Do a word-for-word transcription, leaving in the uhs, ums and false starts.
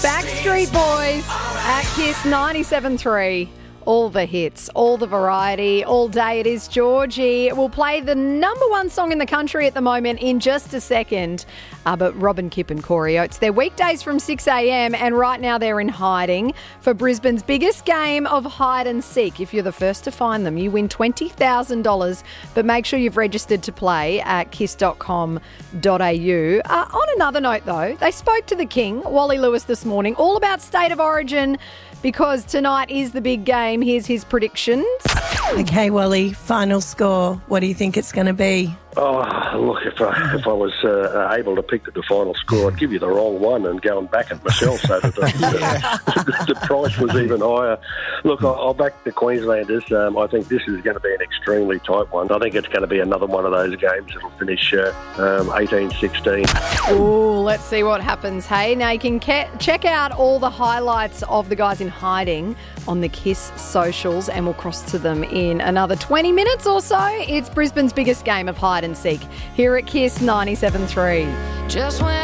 Backstreet Boys at Kiss ninety-seven three. All the hits, all the variety, all day it is Georgie. We'll play the number one song in the country at the moment in just a second. Uh, but Robin Kipp and Corey Oates, they're weekdays from six a.m. and right now they're in hiding for Brisbane's biggest game of hide and seek. If you're the first to find them, you win twenty thousand dollars. But make sure you've registered to play at kiss dot com dot a u. Uh, on another note though, they spoke to the King, Wally Lewis, this morning, all about State of Origin, because tonight is the big game. Here's his predictions. Okay, Wally, final score. What do you think it's going to be? Oh, look, if I, if I was uh, able to pick the final score, I'd give you the wrong one and go and back it myself so that the, the, the price was even higher. Look, I'll, I'll back the Queenslanders. Um, I think this is going to be an extremely tight one. I think it's going to be another one of those games that'll finish uh, um, eighteen sixteen. Ooh, let's see what happens, hey? Now, you can ke- check out all the highlights of the guys in hiding on the Kiss socials, and we'll cross to them in another twenty minutes or so. It's Brisbane's biggest game of hide and seek here at Kiss ninety-seven three. Just when